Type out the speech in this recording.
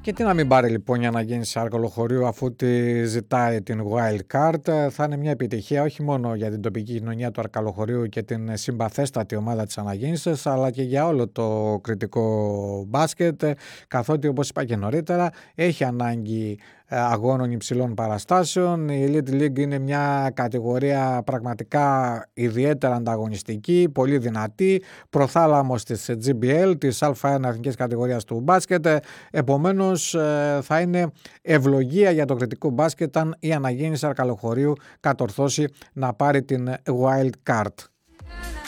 Γιατί να μην πάρει λοιπόν η αναγέννηση Αρκαλοχωρίου, αφού τη ζητάει την Wild Card? Θα είναι μια επιτυχία όχι μόνο για την τοπική κοινωνία του Αρκαλοχωρίου και την συμπαθέστατη ομάδα της αναγέννησης, αλλά και για όλο το κριτικό μπάσκετ, καθότι όπως είπα και νωρίτερα έχει ανάγκη αγώνων υψηλών παραστάσεων. Η Elite League είναι μια κατηγορία πραγματικά ιδιαίτερα ανταγωνιστική, πολύ δυνατή, προθάλαμος της GBL, της Α1 εθνικής κατηγορίας του μπάσκετ. Επομένως θα είναι ευλογία για το κριτικό μπάσκετ αν η αναγέννηση Αρκαλοχωρίου κατορθώσει να πάρει την Wild Card.